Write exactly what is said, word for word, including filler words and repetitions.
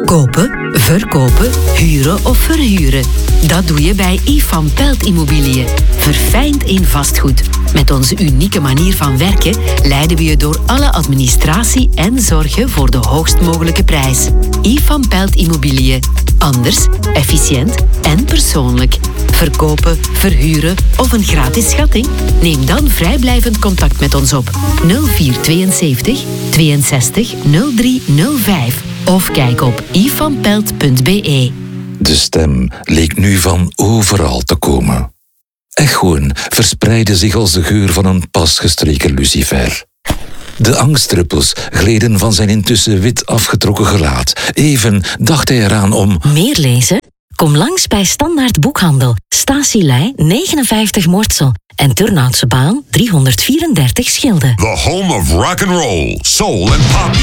Kopen, verkopen, huren of verhuren. Dat doe je bij I F A M Pelt Immobiliën. Verfijnd in vastgoed. Met onze unieke manier van werken leiden we je door alle administratie en zorgen voor de hoogst mogelijke prijs. I F A M Pelt Immobiliën. Anders, efficiënt en persoonlijk. Verkopen, verhuren of een gratis schatting? Neem dan vrijblijvend contact met ons op nul vier tweeënzeventig tweeënzestig nul drie nul vijf of kijk op i f a m pelt punt b e. De stem leek nu van overal te komen. Echoen verspreidde zich als de geur van een pas gestreken lucifer. De angstdruppels gleden van zijn intussen wit afgetrokken gelaat. Even dacht hij eraan om... Meer lezen? Kom langs bij Standaard Boekhandel. Statielei negenenvijftig Mortsel. En Turnhoutse Baan driehonderdvierendertig Schilde. The home of rock and roll, soul and pop